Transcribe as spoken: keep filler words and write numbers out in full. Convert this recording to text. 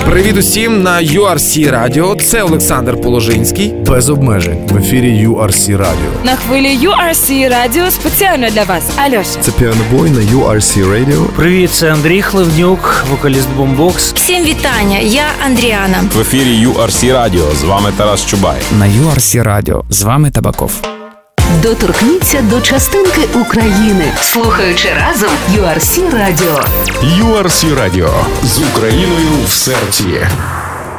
Привіт усім на ю ар сі Радіо. Це Олександр Положинський. Без обмежень в ефірі ю ар сі Радіо. На хвилі ю ар сі Радіо спеціально для вас. Альоша. Це Піанобой на ю ар сі Радіо. Привіт, це Андрій Хливнюк, вокаліст Бумбокс. Всім вітання, я Андріана. В ефірі ю ар сі Радіо. З вами Тарас Чубай. На ю ар сі Радіо. З вами Табаков. Доторкніться до частинки України, слухаючи разом ю ар сі Радіо. ю ар сі Радіо. З Україною в серці.